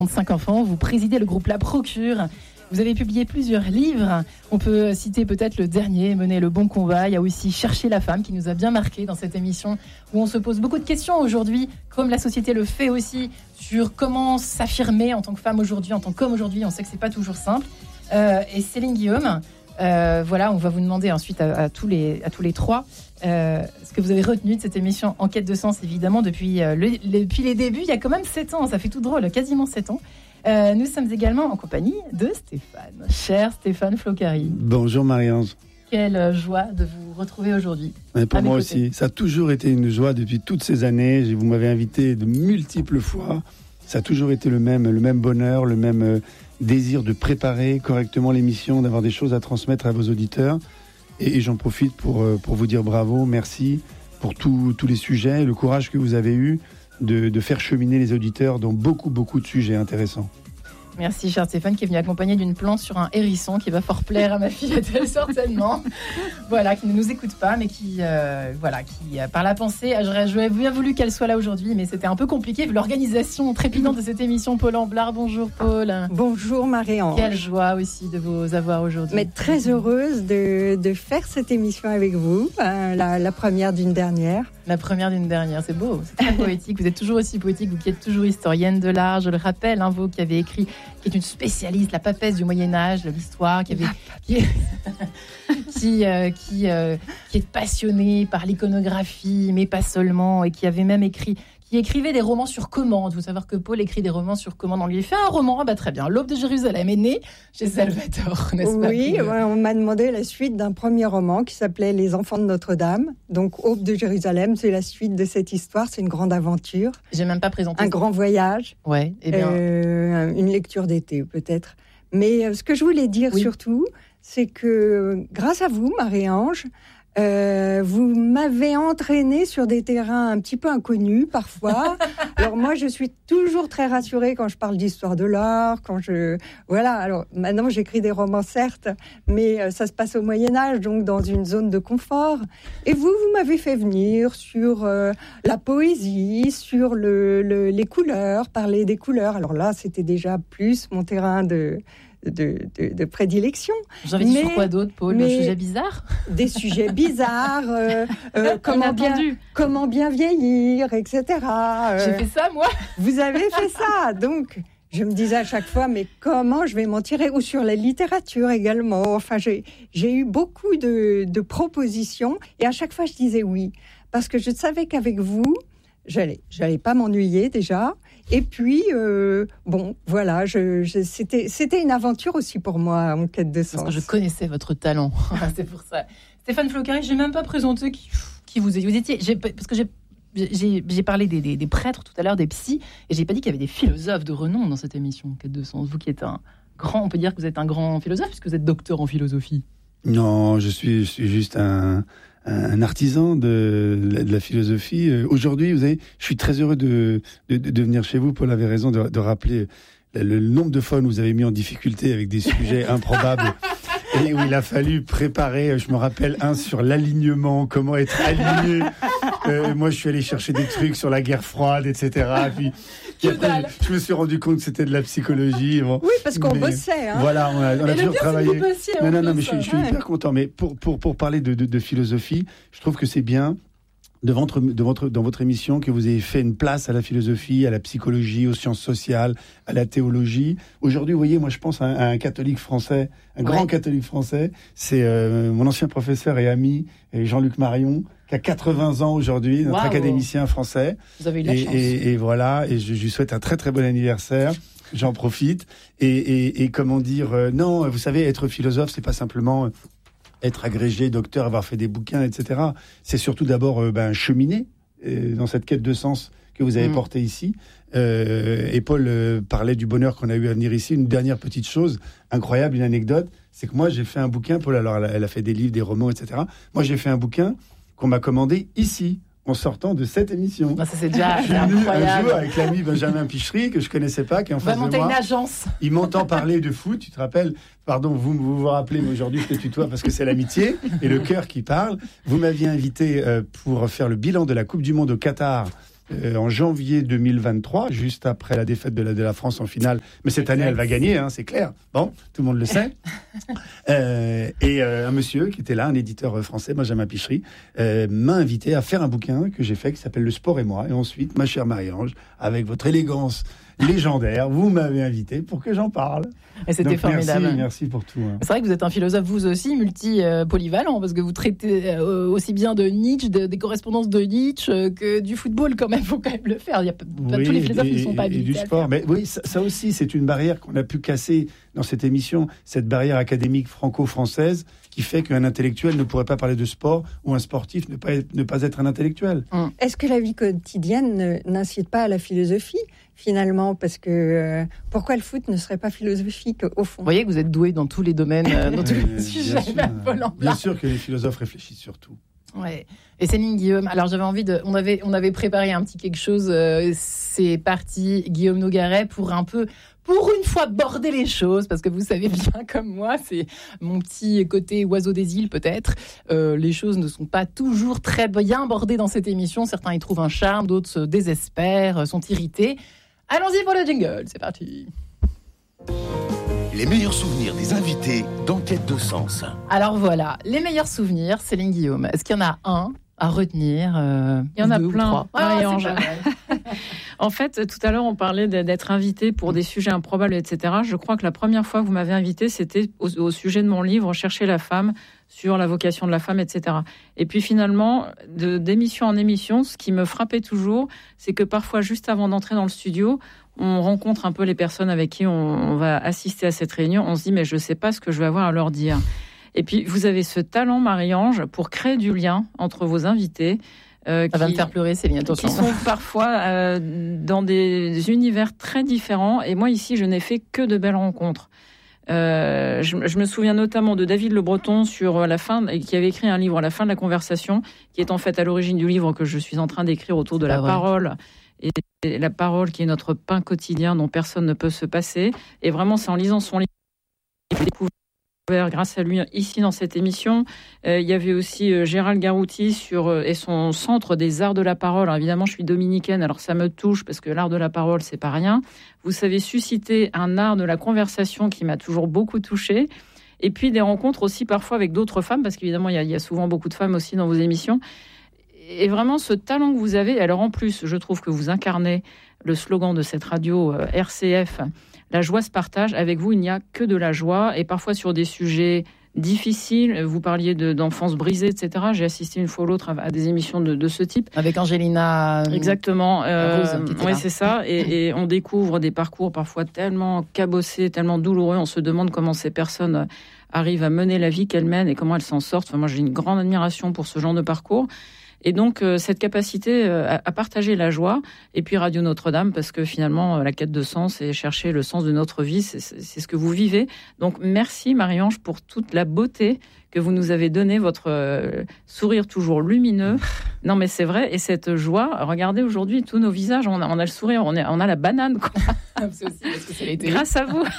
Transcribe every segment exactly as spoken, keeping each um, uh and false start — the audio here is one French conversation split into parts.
Cinq enfants, vous présidez le groupe La Procure. Vous avez publié plusieurs livres. On peut citer peut-être le dernier, Mener le bon combat. Il y a aussi Chercher la femme qui nous a bien marqué dans cette émission où on se pose beaucoup de questions aujourd'hui, comme la société le fait aussi, sur comment s'affirmer en tant que femme aujourd'hui, en tant qu'homme aujourd'hui. On sait que c'est pas toujours simple. Euh, et Céline Guillaume, euh, voilà, on va vous demander ensuite à, à, tous, les, à tous les trois euh, ce que vous avez retenu de cette émission En quête de sens, évidemment, depuis, euh, le, le, depuis les débuts. Il y a quand même sept ans, ça fait tout drôle, quasiment sept ans. Euh, nous sommes également en compagnie de Stéphane, cher Stéphane Flocari. Bonjour Marie-Ange. Quelle joie de vous retrouver aujourd'hui. Mais pour moi aussi, ça a toujours été une joie depuis toutes ces années. Vous m'avez invité de multiples fois. Ça a toujours été le même, le même bonheur, le même euh, désir de préparer correctement l'émission, d'avoir des choses à transmettre à vos auditeurs. Et, et j'en profite pour, euh, pour vous dire bravo, merci pour tout, tous les sujets, le courage que vous avez eu de, de faire cheminer les auditeurs dans beaucoup, beaucoup de sujets intéressants. Merci, cher Stéphane, qui est venu accompagner d'une plante sur un hérisson qui va fort plaire à ma fille Adèle, certainement. Voilà, qui ne nous écoute pas, mais qui, euh, voilà, qui euh, par la pensée, j'aurais, j'aurais bien voulu qu'elle soit là aujourd'hui, mais c'était un peu compliqué vu l'organisation trépidante de cette émission. Paul Amblard, bonjour Paul. Bonjour Marie-Ange. Quelle joie aussi de vous avoir aujourd'hui. Mais très heureuse de, de faire cette émission avec vous, euh, la, la première d'une dernière. La première d'une dernière, c'est beau, c'est très poétique. Vous êtes toujours aussi poétique, vous qui êtes toujours historienne de l'art. Je le rappelle, hein, vous qui avez écrit, qui est une spécialiste, la papesse du Moyen-Âge, de l'histoire, qui, avait, qui, est, qui, euh, qui, euh, qui est passionnée par l'iconographie, mais pas seulement, et qui avait même écrit, qui écrivait des romans sur commande. Vous savez que Paul écrit des romans sur commande. On lui fait un roman, ah bah très bien. L'Aube de Jérusalem est née chez Salvatore, n'est-ce pas? Oui, ouais, on m'a demandé la suite d'un premier roman qui s'appelait Les Enfants de Notre-Dame. Donc Aube de Jérusalem, c'est la suite de cette histoire. C'est une grande aventure. J'ai même pas présenté. Un grand voyage. Ouais. Eh bien. Euh, une lecture d'été peut-être. Mais euh, ce que je voulais dire oui. surtout, c'est que grâce à vous, Marie-Ange, Euh, vous m'avez entraînée sur des terrains un petit peu inconnus parfois. Alors moi, je suis toujours très rassurée quand je parle d'histoire de l'art, quand je voilà. Alors maintenant, j'écris des romans certes, mais euh, ça se passe au Moyen Âge, donc dans une zone de confort. Et vous, vous m'avez fait venir sur euh, la poésie, sur le, le, les couleurs, parler des couleurs. Alors là, c'était déjà plus mon terrain de De, de, de prédilection. J'avais dit sur quoi d'autre, Paul? Des sujets bizarres? Des sujets bizarres, euh, euh, comment, bien, comment bien vieillir, et cetera. Euh, J'ai fait ça, moi. Vous avez fait ça, donc je me disais à chaque fois, mais comment je vais m'en tirer? Ou sur la littérature également. Enfin, j'ai, j'ai eu beaucoup de, de propositions, et à chaque fois, je disais oui. Parce que je savais qu'avec vous, j'allais, j'allais pas m'ennuyer déjà. Et puis, euh, bon, voilà, je, je, c'était, c'était une aventure aussi pour moi, En quête de sens. Parce que je connaissais votre talent, c'est pour ça. Stéphane Flocari, je n'ai même pas présenté qui, qui vous étiez. Vous étiez j'ai, parce que j'ai, j'ai, j'ai parlé des, des, des prêtres tout à l'heure, des psys, et j'ai pas dit qu'il y avait des philosophes de renom dans cette émission, En quête de sens. Vous qui êtes un grand, on peut dire que vous êtes un grand philosophe, puisque vous êtes docteur en philosophie. Non, je suis, je suis juste un... un artisan de, de la philosophie. Aujourd'hui, vous savez, je suis très heureux de, de, de venir chez vous. Paul avait raison de, de rappeler le, le nombre de fois où vous avez mis en difficulté avec des sujets improbables et où il a fallu préparer. Je me rappelle un sur l'alignement, comment être aligné. Euh, moi, je suis allé chercher des trucs sur la guerre froide, et cetera. Puis, après, je me suis rendu compte que c'était de la psychologie. Bon. Oui, parce qu'on mais, bossait. Hein. Voilà, on a, on a toujours bien, travaillé. Bossiez, non, non, non, mais je, je suis ouais. hyper content. Mais pour, pour, pour parler de, de, de philosophie, je trouve que c'est bien de votre, de votre, dans votre émission que vous ayez fait une place à la philosophie, à la psychologie, aux sciences sociales, à la théologie. Aujourd'hui, vous voyez, moi je pense à un, à un catholique français, un ouais. grand catholique français. C'est euh, mon ancien professeur et ami Jean-Luc Marion, qui a quatre-vingts ans aujourd'hui, notre wow. académicien français. Vous avez eu la et, chance. Et, et voilà, et je, je lui souhaite un très très bon anniversaire. J'en profite. Et, et, et comment dire, euh, non, vous savez, être philosophe, c'est pas simplement... Euh, être agrégé, docteur, avoir fait des bouquins, et cetera. C'est surtout d'abord euh, ben, cheminer euh, dans cette quête de sens que vous avez mmh. portée ici. Euh, et Paul euh, parlait du bonheur qu'on a eu à venir ici. Une dernière petite chose incroyable, une anecdote, c'est que moi, j'ai fait un bouquin. Paul, alors, elle a, elle a fait des livres, des romans, et cetera. Moi, j'ai fait un bouquin qu'on m'a commandé ici, en sortant de cette émission. Ah, ça, c'est déjà je suis venu un jour avec l'ami Benjamin Pichery, que je ne connaissais pas, qui est en face de moi. On va monter une agence. Il m'entend parler de foot, tu te rappelles, pardon, vous vous, vous rappelez, mais aujourd'hui je te tutoie parce que c'est l'amitié et le cœur qui parle. Vous m'aviez invité euh, pour faire le bilan de la Coupe du Monde au Qatar euh, en janvier deux mille vingt-trois, juste après la défaite de la, de la France en finale. Mais cette année, elle va gagner, hein, c'est clair. Bon, tout le monde le sait. euh, et euh, un monsieur qui était là, un éditeur français, Benjamin Pichery, euh, m'a invité à faire un bouquin que j'ai fait qui s'appelle Le sport et moi. Et ensuite, ma chère Marie-Ange, avec votre élégance légendaire, vous m'avez invité pour que j'en parle. Et c'était Donc, formidable. Merci, merci pour tout. Hein. C'est vrai que vous êtes un philosophe, vous aussi, multi-polyvalent, parce que vous traitez euh, aussi bien de Nietzsche, de, des correspondances de Nietzsche, euh, que du football, quand même, il faut quand même le faire. Il y a pas, oui, tous les philosophes et, ne sont pas habilités et du à le sport. faire. Mais oui, ça, ça aussi, c'est une barrière qu'on a pu casser dans cette émission, cette barrière académique franco-française qui fait qu'un intellectuel ne pourrait pas parler de sport ou un sportif ne pas être, ne pas être un intellectuel. Hum. Est-ce que la vie quotidienne n'incite pas à la philosophie, finalement? Parce que euh, pourquoi le foot ne serait pas philosophique, au fond? Vous voyez que vous êtes doué dans tous les domaines, euh, dans tous les Euh, sujets. bien sûr, Paul Amblard. bien sûr que les philosophes réfléchissent sur tout. Ouais. Et Céline Guillaume, alors j'avais envie de, on avait, on avait préparé un petit quelque chose. Euh, c'est parti, Guillaume Nogaret, pour un peu, pour une fois border les choses, parce que vous savez bien comme moi, c'est mon petit côté oiseau des îles peut-être. Euh, les choses ne sont pas toujours très bien bordées dans cette émission. Certains y trouvent un charme, d'autres se désespèrent, sont irrités. Allons-y pour le jingle, c'est parti. Les meilleurs souvenirs des invités d'Enquête de Sens. Alors voilà, les meilleurs souvenirs, Céline Guillaume. Est-ce qu'il y en a un à retenir euh, Il y en a deux ou plein. trois Ah, Ah, Ange. c'est pas mal. En fait, tout à l'heure, on parlait d'être invité pour des sujets improbables, et cetera. Je crois que la première fois que vous m'avez invité, c'était au, au sujet de mon livre « Chercher la femme », sur la vocation de la femme, et cetera. Et puis finalement, de, d'émission en émission, ce qui me frappait toujours, c'est que parfois, juste avant d'entrer dans le studio, on rencontre un peu les personnes avec qui on, on va assister à cette réunion. On se dit, mais je ne sais pas ce que je vais avoir à leur dire. Et puis, vous avez ce talent, Marie-Ange, pour créer du lien entre vos invités. Euh, Ça va qui, me faire pleurer, Céline, attention. Qui sont parfois euh, dans des univers très différents. Et moi, ici, je n'ai fait que de belles rencontres. Euh, je, je me souviens notamment de David Le Breton sur la fin, qui avait écrit un livre à la fin de la conversation, qui est en fait à l'origine du livre que je suis en train d'écrire autour de C'est la pas vrai. parole. Et la parole qui est notre pain quotidien dont personne ne peut se passer. Et vraiment, c'est en lisant son livre que j'ai découvert grâce à lui ici dans cette émission. Euh, il y avait aussi euh, Gérald Garouti sur, euh, et son centre des arts de la parole. Alors, évidemment, je suis dominicaine, alors ça me touche parce que l'art de la parole, c'est pas rien. Vous savez susciter un art de la conversation qui m'a toujours beaucoup touchée. Et puis des rencontres aussi parfois avec d'autres femmes, parce qu'évidemment, il y a, il y a souvent beaucoup de femmes aussi dans vos émissions. Et vraiment, ce talent que vous avez, alors en plus, je trouve que vous incarnez le slogan de cette radio euh, R C F, la joie se partage. Avec vous, il n'y a que de la joie, et parfois sur des sujets difficiles. Vous parliez de, d'enfance brisée, et cetera. J'ai assisté une fois ou l'autre à, à des émissions de, de ce type. Avec Angelina. Exactement. Euh, oui, ouais, c'est ça. Et, et on découvre des parcours parfois tellement cabossés, tellement douloureux. On se demande comment ces personnes arrivent à mener la vie qu'elles mènent et comment elles s'en sortent. Enfin, moi, j'ai une grande admiration pour ce genre de parcours. Et donc, euh, cette capacité euh, à, à partager la joie, et puis Radio Notre-Dame, parce que finalement, euh, la quête de sens et chercher le sens de notre vie, c'est, c'est ce que vous vivez. Donc, merci Marie-Ange pour toute la beauté que vous nous avez donnée, votre euh, sourire toujours lumineux. Non, mais c'est vrai, et cette joie, regardez aujourd'hui tous nos visages, on a, on a le sourire, on, est, on a la banane, quoi. C'est aussi parce que c'est l'été. Grâce à vous.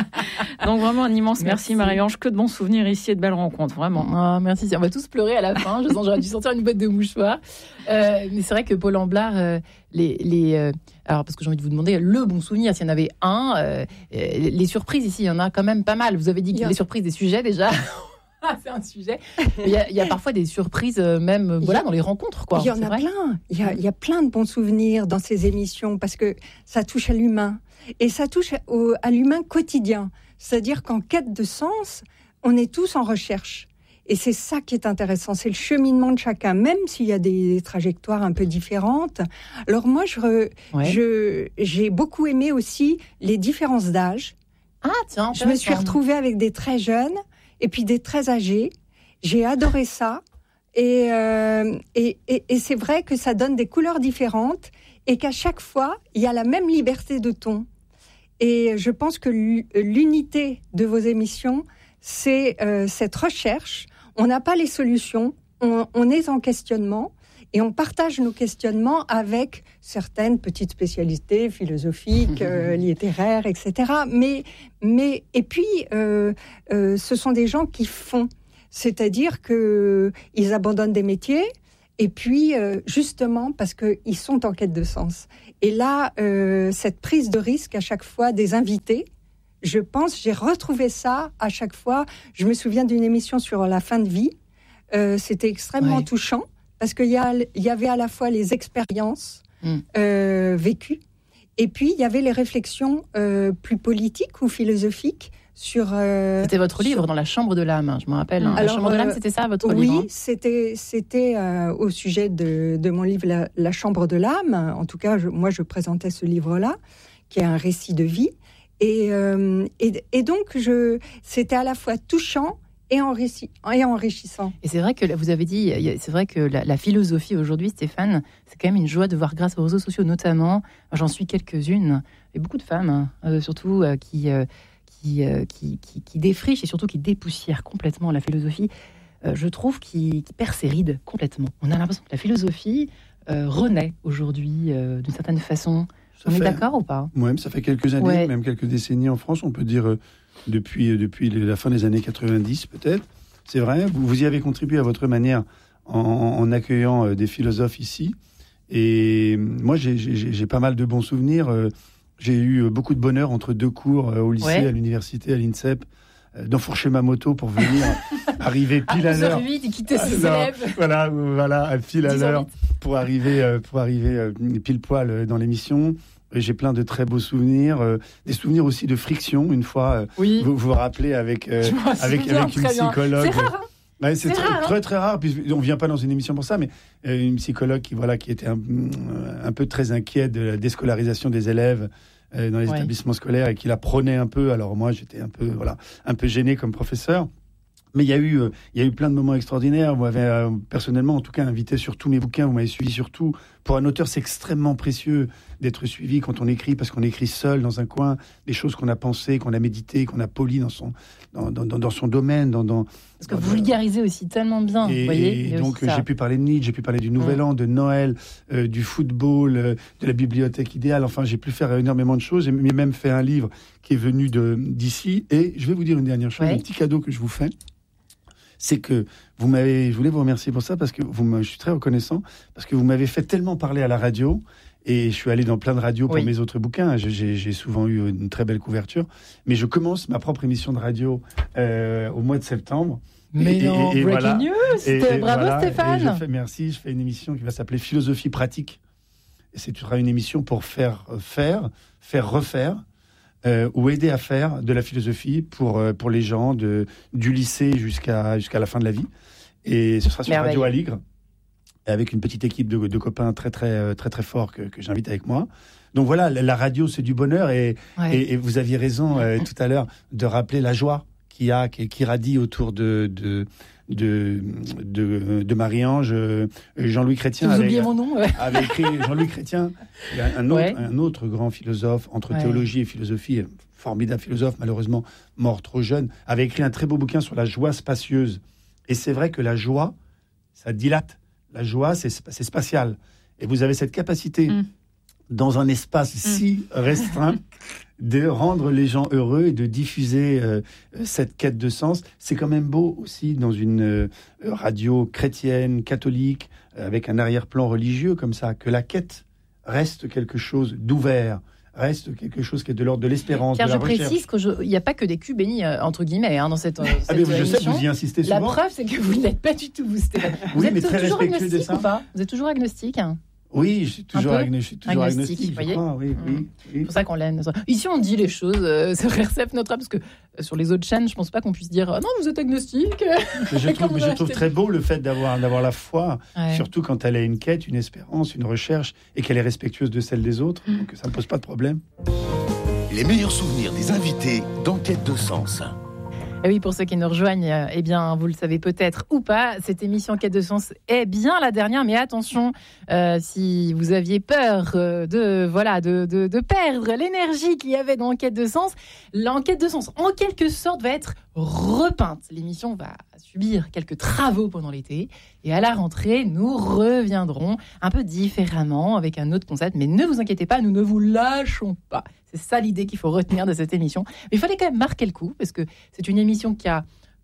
Donc, vraiment un immense merci, Merci Marie-Ange, que de bons souvenirs ici et de belles rencontres, vraiment. Oh, merci, on va tous pleurer à la fin. Je sens j'aurais dû sortir une boîte de mouchoirs. Euh, mais c'est vrai que Paul Amblard, euh, les, les, euh, alors parce que j'ai envie de vous demander le bon souvenir, s'il y en avait un, euh, les surprises ici, il y en a quand même pas mal. Vous avez dit qu'il y a les surprises des sujets déjà. C'est un sujet. Il y, a, il y a parfois des surprises, même voilà, dans les rencontres. Quoi. Il y en c'est a vrai. plein. Il y a, il y a plein de bons souvenirs dans ces émissions parce que ça touche à l'humain. Et ça touche au, à l'humain quotidien. C'est-à-dire qu'en quête de sens, on est tous en recherche. Et c'est ça qui est intéressant, c'est le cheminement de chacun, même s'il y a des trajectoires un peu différentes. Alors moi, je, Ouais. je, j'ai beaucoup aimé aussi les différences d'âge. Ah tiens, Je me suis intéressant. retrouvée avec des très jeunes et puis des très âgés. J'ai adoré ça. Et, euh, et, et, et c'est vrai que ça donne des couleurs différentes et qu'à chaque fois, il y a la même liberté de ton. Et je pense que l'unité de vos émissions, c'est euh, cette recherche. On n'a pas les solutions, on, on est en questionnement et on partage nos questionnements avec certaines petites spécialités philosophiques, euh, littéraires, et cetera. Mais, mais et puis, euh, euh, ce sont des gens qui font, c'est-à-dire que ils abandonnent des métiers Et puis, euh, justement, parce qu'ils sont en quête de sens. Et là, euh, cette prise de risque à chaque fois des invités, je pense, j'ai retrouvé ça à chaque fois. Je me souviens d'une émission sur la fin de vie. Euh, c'était extrêmement ouais. touchant parce qu'il y, a, il y avait à la fois les expériences mm. euh, vécues et puis il y avait les réflexions euh, plus politiques ou philosophiques sur... Euh, c'était votre livre, sur... dans la chambre de l'âme, je me rappelle. Hein. Alors, la chambre de l'âme, c'était ça, votre oui, livre? Oui, c'était, c'était euh, au sujet de, de mon livre la, la chambre de l'âme. En tout cas, je, moi, je présentais ce livre-là, qui est un récit de vie. Et, euh, et, et donc, je, c'était à la fois touchant et, enrichi, et enrichissant. Et c'est vrai que vous avez dit, c'est vrai que la, la philosophie aujourd'hui, Stéphane, c'est quand même une joie de voir grâce aux réseaux sociaux notamment, j'en suis quelques-unes, et beaucoup de femmes, euh, surtout, euh, qui... Euh, Qui, euh, qui, qui, qui défriche et surtout qui dépoussière complètement la philosophie, euh, je trouve qu'il qui perd ses rides complètement. On a l'impression que la philosophie euh, renaît aujourd'hui euh, d'une certaine façon. Ça on fait, est d'accord ou pas? Oui, ça fait quelques années, ouais. même quelques décennies en France, on peut dire euh, depuis, euh, depuis la fin des années quatre-vingt-dix peut-être. C'est vrai, vous, vous y avez contribué à votre manière en, en accueillant euh, des philosophes ici. Et moi, j'ai, j'ai, j'ai pas mal de bons souvenirs. Euh, J'ai eu beaucoup de bonheur entre deux cours euh, au lycée, ouais. à l'université, à l'INSEP, euh, d'enfourcher ma moto pour venir arriver pile ah, à l'heure. Vite et quitter ses élèves. Voilà, voilà, à pile à l'heure pour arriver, euh, pour arriver euh, pile poil euh, dans l'émission. Et j'ai plein de très beaux souvenirs, euh, des souvenirs aussi de friction. Une fois, euh, oui. vous vous rappelez avec euh, avec avec une psychologue. C'est rare. Hein Ouais, c'est, c'est très, rare, hein très très rare. Puis on vient pas dans une émission pour ça, mais euh, une psychologue qui voilà qui était un, un peu très inquiète de la déscolarisation des élèves euh, dans les ouais. établissements scolaires et qui la prônait un peu. Alors moi j'étais un peu voilà un peu gêné comme professeur. Mais il y a eu, euh, il y a eu plein de moments extraordinaires. Vous m'avez euh, personnellement, en tout cas, invité sur tous mes bouquins. Vous m'avez suivi sur tout. Pour un auteur, c'est extrêmement précieux d'être suivi quand on écrit, parce qu'on écrit seul dans un coin des choses qu'on a pensées, qu'on a méditées, qu'on a polies dans son, dans, dans, dans son domaine. Dans, dans, parce que vous vulgarisez aussi tellement bien. Et, vous voyez, et donc j'ai pu parler de Nietzsche, j'ai pu parler du Nouvel mmh. An, de Noël, euh, du football, euh, de la bibliothèque idéale. Enfin, j'ai pu faire énormément de choses. J'ai même fait un livre qui est venu de d'ici. Et je vais vous dire une dernière chose, ouais. un petit cadeau que je vous fais. C'est que vous m'avez, je voulais vous remercier pour ça parce que vous me, je suis très reconnaissant parce que vous m'avez fait tellement parler à la radio et je suis allé dans plein de radios pour oui. mes autres bouquins. J'ai, j'ai souvent eu une très belle couverture, mais je commence ma propre émission de radio euh, au mois de septembre. Mais et, non, et, et, breaking voilà. news, et, et bravo voilà, Stéphane. Et je fais, merci, je fais une émission qui va s'appeler Philosophie pratique. Et c'est tu seras une émission pour faire faire, faire refaire. Euh, ou aider à faire de la philosophie pour, euh, pour les gens de, du lycée jusqu'à, jusqu'à la fin de la vie. Et ce sera sur Merveille. Radio Aligre, avec une petite équipe de, de copains très, très, très, très forts que, que j'invite avec moi. Donc voilà, la radio, c'est du bonheur. Et, ouais. et, et vous aviez raison euh, tout à l'heure de rappeler la joie qu'il y a, qui, qui radie autour de... de De, de, de Marie-Ange, Jean-Louis Chrétien. Vous oubliez mon nom ouais. avait écrit Jean-Louis Chrétien, un autre, ouais. un autre grand philosophe, entre ouais. théologie et philosophie, formidable philosophe, malheureusement mort trop jeune, avait écrit un très beau bouquin sur la joie spacieuse. Et c'est vrai que la joie, ça dilate. La joie, c'est, c'est spatial. Et vous avez cette capacité, mm. dans un espace mm. si restreint, de rendre les gens heureux et de diffuser euh, cette quête de sens. C'est quand même beau aussi dans une euh, radio chrétienne, catholique, euh, avec un arrière-plan religieux comme ça, que la quête reste quelque chose d'ouvert, reste quelque chose qui est de l'ordre de l'espérance, Car de la je recherche. précise qu'il n'y a pas que des culs bénis, euh, entre guillemets, hein, dans cette, euh, cette ah mais je émission. sais que vous y insistez souvent. La preuve, c'est que vous ne l'êtes pas du tout, vous, Stéphane. Vous oui, êtes mais très toujours respectueux de agnostique ça. ou pas? Vous êtes toujours agnostique hein Oui, je suis toujours, agno- je suis toujours agnostique, agnostique voyez je crois, oui, oui, oui. C'est pour ça qu'on l'aime. Ici, on dit les choses euh, sur R C F Notre Dame, parce que euh, sur les autres chaînes, je pense pas qu'on puisse dire euh, non, vous êtes agnostique. Mais je trouve, mais je trouve très beau le fait d'avoir, d'avoir la foi, ouais. surtout quand elle a une quête, une espérance, une recherche, et qu'elle est respectueuse de celle des autres, mmh. donc ça ne pose pas de problème. Les meilleurs souvenirs des invités d'Enquête de Sens. Et oui, pour ceux qui nous rejoignent, eh bien, vous le savez peut-être ou pas, cette émission Quête de Sens est bien la dernière. Mais attention, euh, si vous aviez peur euh, de, voilà, de, de, de perdre l'énergie qu'il y avait dans Quête de Sens, l'Enquête de Sens, en quelque sorte, va être repeinte. L'émission va subir quelques travaux pendant l'été. Et à la rentrée, nous reviendrons un peu différemment avec un autre concept. Mais ne vous inquiétez pas, nous ne vous lâchons pas. C'est ça l'idée qu'il faut retenir de cette émission. Mais il fallait quand même marquer le coup, parce que c'est une émission qui a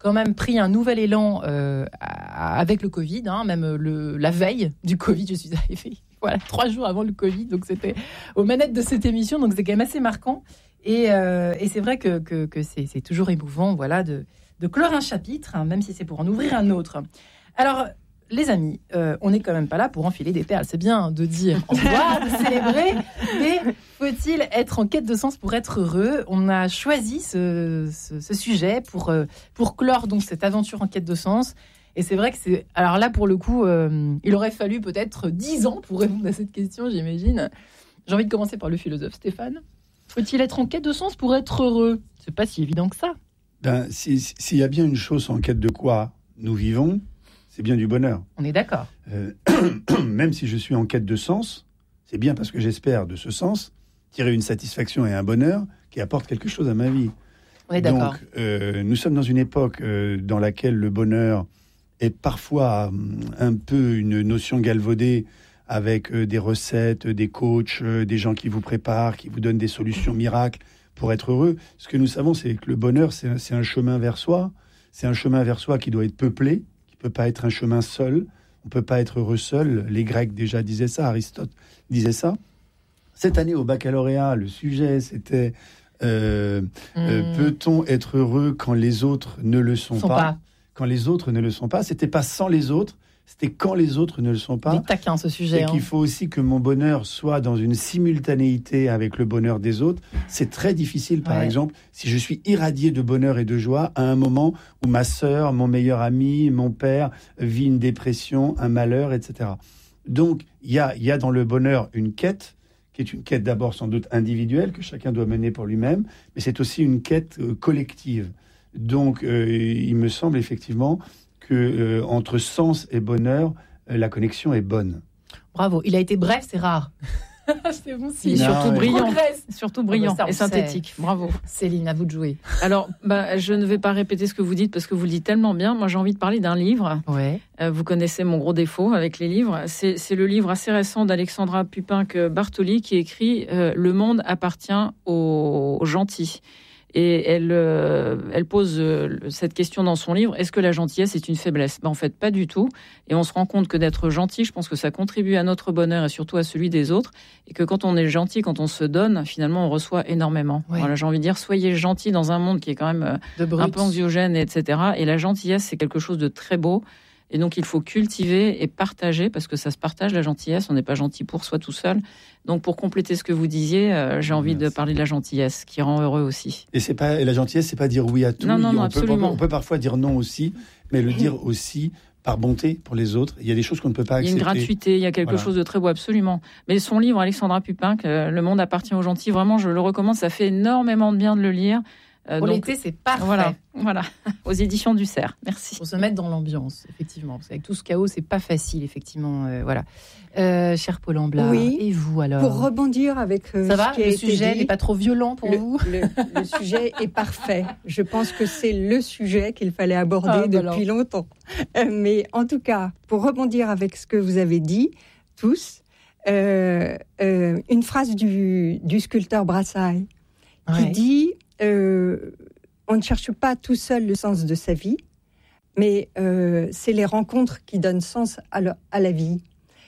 quand même pris un nouvel élan euh, avec le Covid, hein, même le, la veille du Covid, je suis arrivée voilà, trois jours avant le Covid, donc c'était aux manettes de cette émission, donc c'est quand même assez marquant. Et, euh, et c'est vrai que, que, que c'est, c'est toujours émouvant voilà, de, de clore un chapitre, hein, même si c'est pour en ouvrir un autre. Alors, les amis, euh, on n'est quand même pas là pour enfiler des perles. C'est bien de dire au revoir, de célébrer, mais faut-il être en quête de sens pour être heureux ? On a choisi ce, ce, ce sujet pour, euh, pour clore donc cette aventure en quête de sens. Et c'est vrai que c'est... Alors là, pour le coup, euh, il aurait fallu peut-être dix ans pour répondre à cette question, j'imagine. J'ai envie de commencer par le philosophe Stéphane. Faut-il être en quête de sens pour être heureux ? C'est pas si évident que ça. Ben, si, si, s'il y a bien une chose en quête de quoi nous vivons, c'est bien du bonheur. On est d'accord. Euh, même si je suis en quête de sens, c'est bien parce que j'espère de ce sens tirer une satisfaction et un bonheur qui apportent quelque chose à ma vie. On est d'accord. Donc, euh, nous sommes dans une époque euh, dans laquelle le bonheur est parfois euh, un peu une notion galvaudée avec euh, des recettes, des coachs, euh, des gens qui vous préparent, qui vous donnent des solutions miracles pour être heureux. Ce que nous savons, c'est que le bonheur, c'est un, c'est un chemin vers soi. C'est un chemin vers soi qui doit être peuplé, qui ne peut pas être un chemin seul. On ne peut pas être heureux seul. Les Grecs déjà disaient ça, Aristote disait ça. Cette année, au baccalauréat, le sujet, c'était euh, mmh. euh, peut-on être heureux quand les autres ne le sont, sont pas, pas Quand les autres ne le sont pas. C'était pas sans les autres, c'était quand les autres ne le sont pas. Vite taquin, ce sujet. Et hein. qu'il faut aussi que mon bonheur soit dans une simultanéité avec le bonheur des autres. C'est très difficile, par ouais. exemple, si je suis irradié de bonheur et de joie à un moment où ma sœur, mon meilleur ami, mon père vit une dépression, un malheur, et cetera. Donc, il y a, y a dans le bonheur une quête, qui est une quête d'abord sans doute individuelle, que chacun doit mener pour lui-même, mais c'est aussi une quête euh, collective. Donc, euh, il me semble effectivement que euh, entre sens et bonheur, euh, la connexion est bonne. Bravo. Il a été bref, c'est rare. C'est bon signe. Et surtout non, brillant, progresse. surtout brillant ça, et synthétique. Bravo. Céline, à vous de jouer. Alors, bah, je ne vais pas répéter ce que vous dites parce que vous le dites tellement bien. Moi, j'ai envie de parler d'un livre. Ouais. Euh, vous connaissez mon gros défaut avec les livres. C'est, c'est le livre assez récent d'Alexandra Pupinck-Bartoli qui écrit euh, « Le monde appartient aux, aux gentils ». Et elle, euh, elle pose euh, cette question dans son livre, est-ce que la gentillesse est une faiblesse ? Ben, en fait, pas du tout. Et on se rend compte que d'être gentil, je pense que ça contribue à notre bonheur et surtout à celui des autres. Et que quand on est gentil, quand on se donne, finalement, on reçoit énormément. Ouais. Voilà, j'ai envie de dire, soyez gentils dans un monde qui est quand même euh, un peu anxiogène, et cetera. Et la gentillesse, c'est quelque chose de très beau. Et donc, il faut cultiver et partager, parce que ça se partage, la gentillesse. On n'est pas gentil pour soi tout seul. Donc, pour compléter ce que vous disiez, euh, j'ai envie Merci. de parler de la gentillesse, qui rend heureux aussi. Et, c'est pas, et la gentillesse, c'est pas dire oui à tout. Non, non, non, on absolument. Peut, on, peut, on peut parfois dire non aussi, mais le dire aussi par bonté pour les autres. Il y a des choses qu'on ne peut pas accepter. Il y a une gratuité, il y a quelque voilà. chose de très beau, absolument. Mais son livre, Alexandra Pupinck, euh, Le monde appartient aux gentils, vraiment, je le recommande. Ça fait énormément de bien de le lire. Euh, Pour donc, l'été, c'est parfait. Voilà, voilà, aux éditions du Cerf. Merci. Pour se mettre dans l'ambiance, effectivement. Parce qu'avec tout ce chaos, c'est pas facile, effectivement. Euh, voilà. Euh, cher Paul Amblard, oui. Et vous alors ? Pour rebondir avec euh, ça va, ce qui a le été sujet dit, n'est pas trop violent pour le, vous ? le, le sujet est parfait. Je pense que c'est le sujet qu'il fallait aborder ah, bah depuis alors. longtemps. Euh, mais en tout cas, pour rebondir avec ce que vous avez dit, tous, euh, euh, une phrase du, du sculpteur Brassailles qui ouais. dit... Euh, on ne cherche pas tout seul le sens de sa vie, mais euh, c'est les rencontres qui donnent sens à, le, à la vie.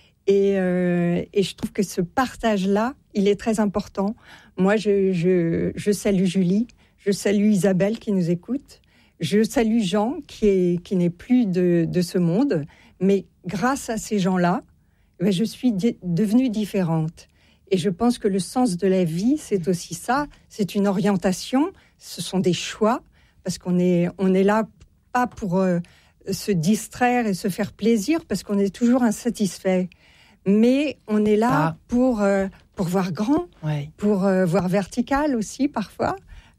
Et, euh, et je trouve que ce partage-là, il est très important. Moi, je, je, je salue Julie, je salue Isabelle qui nous écoute, je salue Jean qui, est, qui n'est plus de, de ce monde, mais grâce à ces gens-là, ben, je suis di- devenue différente. Et je pense que le sens de la vie, c'est aussi ça, c'est une orientation, ce sont des choix, parce qu'on est, on est là pas pour euh, se distraire et se faire plaisir, parce qu'on est toujours insatisfait. Mais on est là ah. pour, euh, pour voir grand, ouais. pour euh, voir vertical aussi parfois,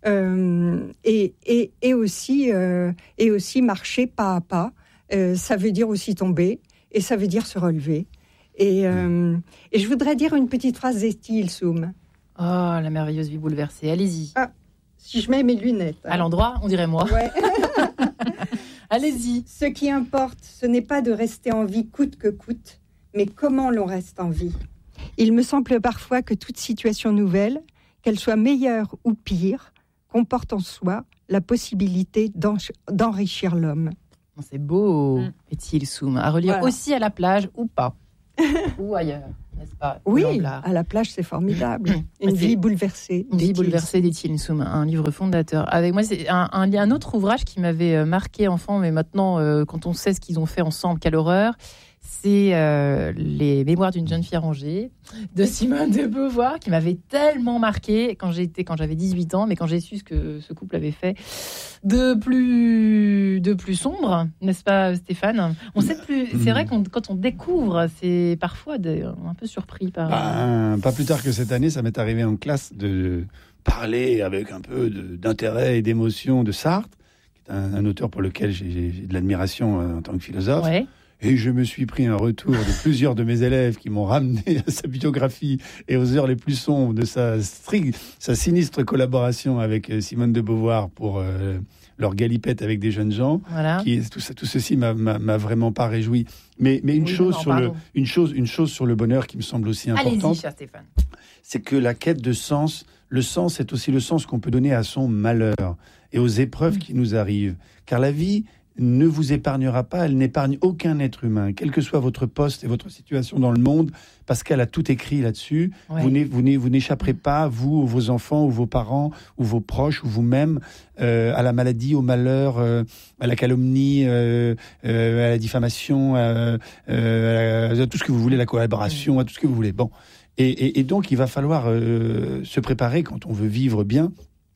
euh, et, et, et, aussi, euh, et aussi marcher pas à pas. Euh, ça veut dire aussi tomber, et ça veut dire se relever. Et, euh, et je voudrais dire une petite phrase d'Etty Hillesum. Oh, la merveilleuse vie bouleversée. Allez-y. Ah, si je mets mes lunettes. À l'endroit, on dirait moi. Ouais. Allez-y. Ce qui importe, ce n'est pas de rester en vie coûte que coûte, mais comment l'on reste en vie. Il me semble parfois que toute situation nouvelle, qu'elle soit meilleure ou pire, comporte en soi la possibilité d'ench- d'enrichir l'homme. C'est beau, Mm. Etty Hillesum. À relire Voilà. aussi à la plage ou pas. Ou ailleurs, n'est-ce pas? Oui, Lamblard. à la plage, c'est formidable. Une C'est- vie bouleversée. Une vie d'Etty bouleversée d'Etty Hillesum, un livre fondateur. Avec moi, c'est un, un, un autre ouvrage qui m'avait euh, marqué enfant, mais maintenant, euh, quand on sait ce qu'ils ont fait ensemble, quelle horreur. C'est euh, les Mémoires d'une jeune fille rangée de Simone de Beauvoir, qui m'avait tellement marqué quand j'étais, quand j'avais dix-huit ans, mais quand j'ai su ce que ce couple avait fait de plus, de plus sombre, n'est-ce pas, Stéphane? On sait plus. C'est vrai qu'on, quand on découvre, c'est parfois de, un peu surpris par. Ben, pas plus tard que cette année, ça m'est arrivé en classe de parler avec un peu de- d'intérêt et d'émotion de Sartre, qui est un, un auteur pour lequel j'ai, j'ai de l'admiration euh, en tant que philosophe. Ouais. Et je me suis pris un retour de plusieurs de mes élèves qui m'ont ramené à sa biographie et aux heures les plus sombres de sa, stri- sa sinistre collaboration avec euh, Simone de Beauvoir pour euh, leur galipette avec des jeunes gens. Voilà. Qui, tout, ça, tout ceci m'a, m'a, m'a vraiment pas réjoui. Mais, mais une, Oui, chose non, sur le, pardon. une, chose, une chose sur le bonheur qui me semble aussi importante, Allez-y, cher Stéphane. c'est que la quête de sens, le sens est aussi le sens qu'on peut donner à son malheur et aux épreuves qui nous arrivent. Car la vie ne vous épargnera pas, elle n'épargne aucun être humain, quel que soit votre poste et votre situation dans le monde, parce qu'elle a tout écrit là-dessus. Ouais. Vous, n'é- vous, n'é- vous n'échapperez pas, vous, ou vos enfants, ou vos parents, ou vos proches, ou vous-même, euh, à la maladie, au malheur, euh, à la calomnie, euh, euh, à la diffamation, euh, euh, à tout ce que vous voulez, la collaboration, à tout ce que vous voulez. Bon. Et, et, et donc, il va falloir euh, se préparer quand on veut vivre bien,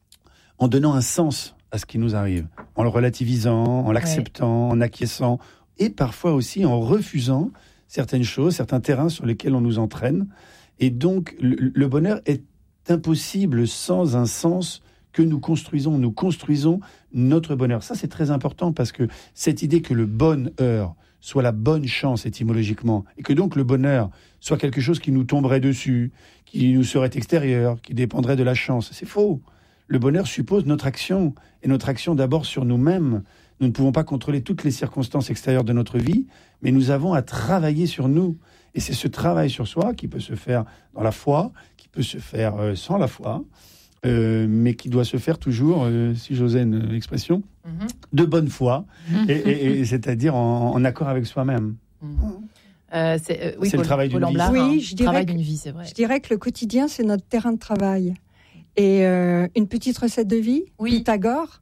en donnant un sens à ce qui nous arrive, en le relativisant, en l'acceptant, en acquiesçant, et parfois aussi en refusant certaines choses, certains terrains sur lesquels on nous entraîne. Et donc, le, le bonheur est impossible sans un sens que nous construisons. Nous construisons notre bonheur. Ça, c'est très important parce que cette idée que le bonheur soit la bonne chance étymologiquement, et que donc le bonheur soit quelque chose qui nous tomberait dessus, qui nous serait extérieur, qui dépendrait de la chance, c'est faux. Le bonheur suppose notre action, et notre action d'abord sur nous-mêmes. Nous ne pouvons pas contrôler toutes les circonstances extérieures de notre vie, mais nous avons à travailler sur nous. Et c'est ce travail sur soi qui peut se faire dans la foi, qui peut se faire euh, sans la foi, euh, mais qui doit se faire toujours, euh, si j'osais une expression, Mhm. de bonne foi, et, et- et c'est-à-dire en, en accord avec soi-même. Mhm. Euh, c'est euh, oui, C'est le Paul- travail Paul d'une vie. Lamblard, Oui, hein. je dirais Travail que- d'une vie, c'est vrai. Je dirais que le quotidien, c'est notre terrain de travail. Et euh, une petite recette de vie, Oui. Pythagore,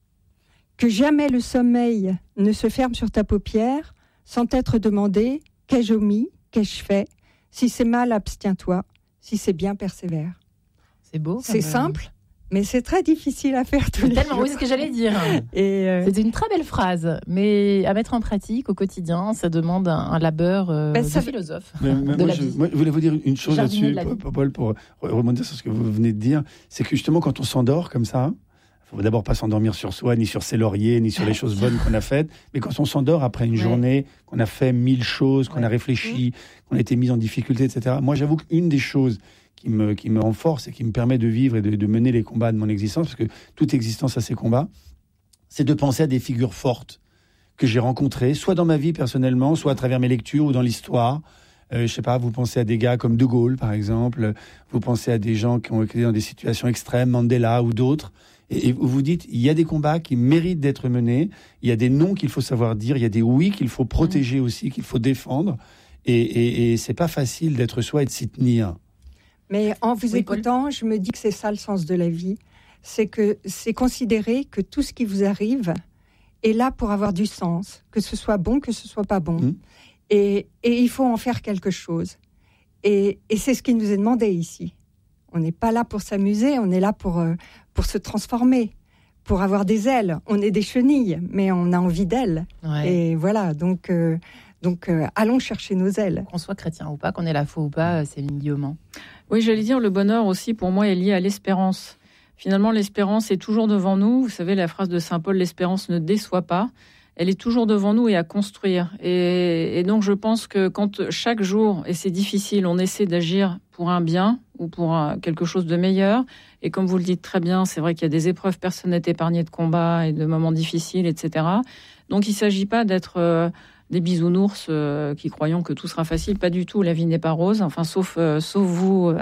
que jamais le sommeil ne se ferme sur ta paupière sans t'être demandé qu'ai-je omis, qu'ai-je fait. Si c'est mal, abstiens-toi. Si c'est bien, persévère. C'est beau. C'est comme, euh, simple, mais c'est très difficile à faire tous c'est les tellement, jours. oui, c'est ce que j'allais dire. Et euh, C'est une très belle phrase, mais à mettre en pratique au quotidien, ça demande un, un labeur euh, Ben, ça de fait- philosophe. Mais- mais De moi, la je, vie. moi, je voulais vous dire une chose Jardinier là-dessus, de la vie. Paul, Paul, pour re- rebondir sur ce que vous venez de dire, c'est que justement quand on s'endort comme ça, il faut d'abord pas s'endormir sur soi, ni sur ses lauriers, ni sur les choses bonnes qu'on a faites, mais quand on s'endort après une Ouais. journée, qu'on a fait mille choses, qu'on Ouais. a réfléchi, qu'on a été mis en difficulté, et cetera. Moi, j'avoue qu'une des choses qui me, qui me renforce et qui me permet de vivre et de, de mener les combats de mon existence, parce que toute existence a ses combats, c'est de penser à des figures fortes que j'ai rencontrées, soit dans ma vie personnellement, soit à travers mes lectures ou dans l'histoire. Euh, je sais pas, vous pensez à des gars comme De Gaulle, par exemple, vous pensez à des gens qui ont été dans des situations extrêmes, Mandela ou d'autres, et, et vous vous dites, il y a des combats qui méritent d'être menés, il y a des non qu'il faut savoir dire, il y a des oui qu'il faut protéger aussi, qu'il faut défendre, et, et, et c'est pas facile d'être soi et de s'y tenir. Mais en vous Oui, Paul. écoutant, je me dis que c'est ça le sens de la vie. C'est que c'est considérer que tout ce qui vous arrive est là pour avoir du sens, que ce soit bon, que ce soit pas bon. Mmh. Et, et il faut en faire quelque chose. Et, et c'est ce qui nous est demandé ici. On n'est pas là pour s'amuser, on est là pour, euh, pour se transformer, pour avoir des ailes. On est des chenilles, mais on a envie d'ailes. Ouais. Et voilà, donc, euh, donc euh, allons chercher nos ailes. Qu'on soit chrétien ou pas, qu'on ait la foi ou pas, euh, Céline Guillaumin. Oui, j'allais dire, le bonheur aussi, pour moi, est lié à l'espérance. Finalement, l'espérance est toujours devant nous. Vous savez, la phrase de Saint Paul, l'espérance ne déçoit pas. Elle est toujours devant nous et à construire. Et, et donc, je pense que quand chaque jour, et c'est difficile, on essaie d'agir pour un bien ou pour un, quelque chose de meilleur. Et comme vous le dites très bien, c'est vrai qu'il y a des épreuves, personne n'est épargné de combats et de moments difficiles, et cetera. Donc, il ne s'agit pas d'être euh, des bisounours euh, qui croyons que tout sera facile. Pas du tout, la vie n'est pas rose. Enfin, sauf, euh, sauf vous... Euh,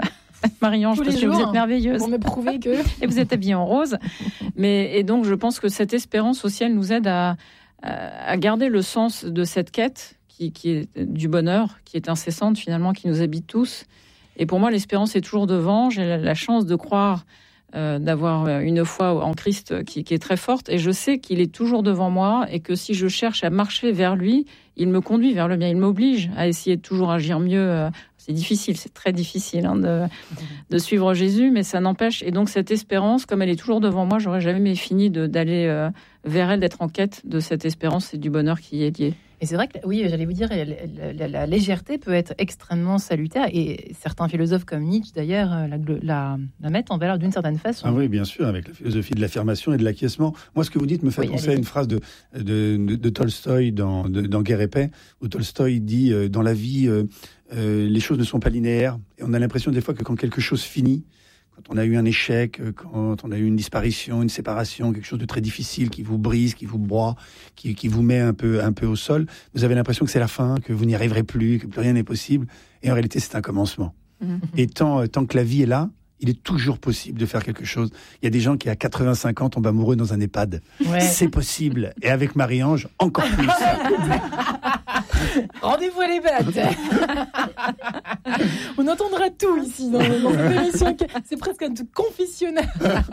Marie-Ange, parce que vous êtes merveilleuse. Pour me prouver que... Et vous êtes habillée en rose. Mais, et donc, je pense que cette espérance aussi, elle nous aide à, à, à garder le sens de cette quête qui, qui est du bonheur, qui est incessante finalement, qui nous habite tous. Et pour moi, l'espérance est toujours devant. J'ai la, la chance de croire, euh, d'avoir une foi en Christ qui, qui est très forte. Et je sais qu'il est toujours devant moi et que si je cherche à marcher vers lui, il me conduit vers le bien. Il m'oblige à essayer de toujours agir mieux. C'est difficile, c'est très difficile hein, de, de suivre Jésus, mais ça n'empêche. Et donc cette espérance, comme elle est toujours devant moi, j'aurais jamais fini de, d'aller euh, vers elle, d'être en quête de cette espérance et du bonheur qui y est lié. Et c'est vrai que, oui, j'allais vous dire, la, la, la, la légèreté peut être extrêmement salutaire. Et certains philosophes comme Nietzsche, d'ailleurs, la, la, la mettent en valeur d'une certaine façon. Ah oui, bien sûr, avec la philosophie de l'affirmation et de l'acquiescement. Moi, ce que vous dites me fait oui, penser allez. à une phrase de, de, de, de Tolstoï dans, de, dans Guerre et paix, où Tolstoï dit euh, « Dans la vie, euh, euh, les choses ne sont pas linéaires. » Et on a l'impression des fois que quand quelque chose finit, quand on a eu un échec, quand on a eu une disparition, une séparation, quelque chose de très difficile qui vous brise, qui vous broie, qui, qui vous met un peu, un peu au sol, vous avez l'impression que c'est la fin, que vous n'y arriverez plus, que plus rien n'est possible. Et en réalité, c'est un commencement. Mmh. Et tant, tant que la vie est là, il est toujours possible de faire quelque chose. Il y a des gens qui, à quatre-vingt-cinq ans, tombent amoureux dans un EHPAD. Ouais. C'est possible. Et avec Marie-Ange, encore plus. Rendez-vous à l'EHPAD. On entendra tout ici dans, dans cette émission. C'est presque un tout confessionnal.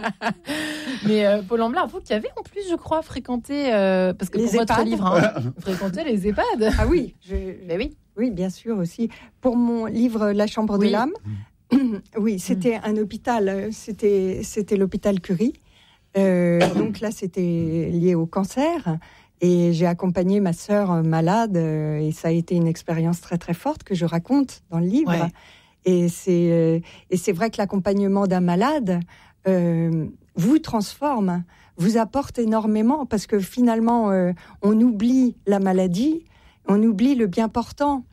Mais euh, Paul Amblard, vous qui avez en plus, je crois, fréquenté, euh, parce que les pour EHPAD. votre livre, hein, fréquenté les EHPAD. Ah oui, je... Mais oui. Oui, bien sûr aussi. Pour mon livre La Chambre oui. de l'âme, oui, c'était mmh. un hôpital, c'était, c'était l'hôpital Curie. Euh, donc là, c'était lié au cancer. Et j'ai accompagné ma sœur malade. Et ça a été une expérience très, très forte que je raconte dans le livre. Ouais. Et, c'est, et c'est vrai que l'accompagnement d'un malade euh, vous transforme, vous apporte énormément. Parce que finalement, euh, on oublie la maladie, on oublie le bien portant.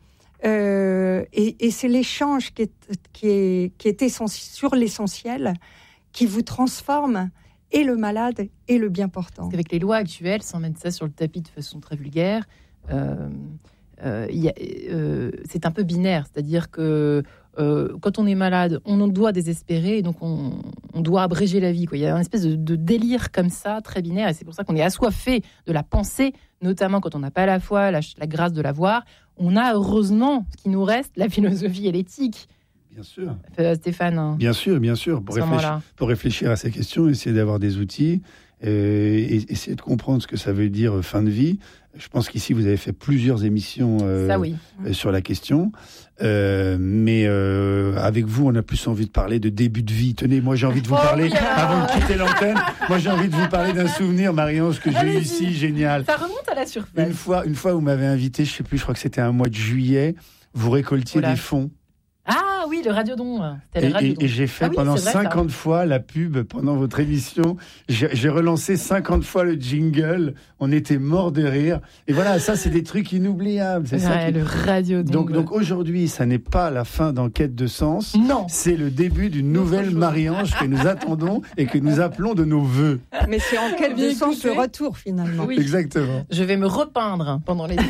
Euh, et, et c'est l'échange qui est, qui est, qui est essentiel, sur l'essentiel, qui vous transforme et le malade et le bien portant. Parce qu'avec les lois actuelles, sans mettre ça sur le tapis de façon très vulgaire, euh, euh, y a, euh, c'est un peu binaire. C'est-à-dire que euh, quand on est malade, on doit désespérer et donc on, on doit abréger la vie, quoi. Il y a une espèce de, de délire comme ça, très binaire, et c'est pour ça qu'on est assoiffé de la pensée, notamment quand on n'a pas la foi, la, la grâce de la voir. On a heureusement, ce qui nous reste, la philosophie et l'éthique. Bien sûr. Euh, Stéphane. Bien sûr, bien sûr. Pour, réfléchir, pour réfléchir à ces questions, essayer d'avoir des outils, euh, et essayer de comprendre ce que ça veut dire fin de vie. Je pense qu'ici, vous avez fait plusieurs émissions euh, ça, oui. euh, sur la question. Euh, mais euh, avec vous, on a plus envie de parler de début de vie. Tenez, moi, j'ai envie de vous oh, parler, yeah. avant de quitter l'antenne, moi, j'ai envie de vous parler d'un souvenir, Marie-Ange, que j'ai eu ici, génial. Ça remonte à la surface. Une fois, une fois, vous m'avez invité, je ne sais plus, je crois que c'était un mois de juillet, vous récoltiez Oula. des fonds. Ah oui, le Radiodon. Et, le Radiodon. Et, et j'ai fait ah, oui, pendant vrai, cinquante ça. fois la pub pendant votre émission. J'ai, j'ai relancé cinquante fois le jingle. On était morts de rire. Et voilà, ça, c'est des trucs inoubliables. C'est ouais, ça qui... le Radiodon. Donc, donc aujourd'hui, ça n'est pas la fin d'Enquête de Sens. Non. C'est le début d'une nouvelle Marie-Ange que nous attendons et que nous appelons de nos vœux. Mais c'est Enquête de Sens le retour, finalement. Oui. Exactement. Je vais me repeindre pendant l'été.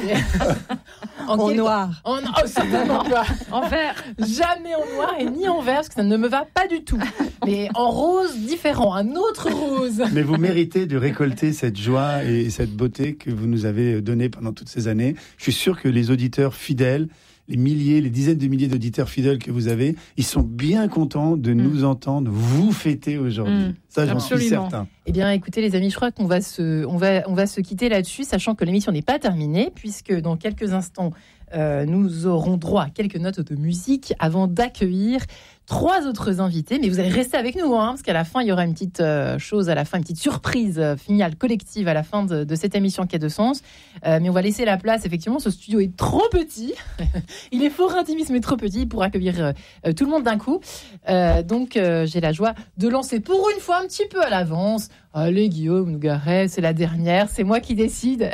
en, en noir. En... Oh, certainement pas. En vert. Jamais en noir et ni en vert, parce que ça ne me va pas du tout. Mais en rose différent, un autre rose. Mais vous méritez de récolter cette joie et cette beauté que vous nous avez donnée pendant toutes ces années. Je suis sûr que les auditeurs fidèles, les milliers, les dizaines de milliers d'auditeurs fidèles que vous avez, ils sont bien contents de mmh. nous entendre vous fêter aujourd'hui. Mmh. Ça, j'en Absolument. suis certain. Eh bien, écoutez, les amis, je crois qu'on va se, on va, on va se quitter là-dessus, sachant que l'émission n'est pas terminée, puisque dans quelques instants, euh, nous aurons droit à quelques notes de musique avant d'accueillir trois autres invités. Mais vous allez rester avec nous, hein, parce qu'à la fin, il y aura une petite euh, chose, à la fin, une petite surprise euh, finale collective à la fin de, de cette émission Quai de Sens. Euh, mais on va laisser la place, effectivement, ce studio est trop petit. Il est fort intimiste, mais trop petit pour accueillir euh, tout le monde d'un coup. Euh, donc, euh, j'ai la joie de lancer pour une fois un petit peu à l'avance. Allez, Guillaume Nougaret, c'est la dernière, c'est moi qui décide.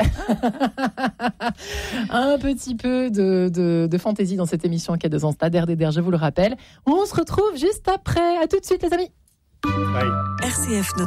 Un petit peu de, de, de fantaisie dans cette émission Quai de Sens, Tader Déder, je vous le rappelle. On se retrouve juste après. À tout de suite, les amis. Bye. R C F